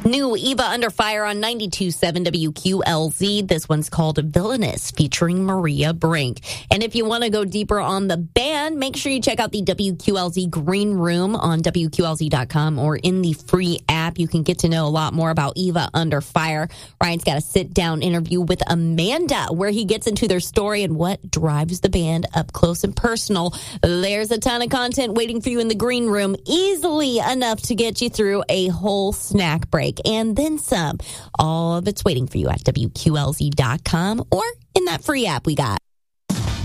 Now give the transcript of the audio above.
New Eva Under Fire on 92.7 WQLZ. This one's called Villainous, featuring Maria Brink. And if you want to go deeper on the band, make sure you check out the WQLZ Green Room on WQLZ.com or in the free app. You can get to know a lot more about Eva Under Fire. Ryan's got a sit-down interview with Amanda where he gets into their story and what drives the band up close and personal. There's a ton of content waiting for you in the Green Room, easily enough to get you through a whole snack break. And then some. All of it's waiting for you at WQLZ.com or in that free app we got.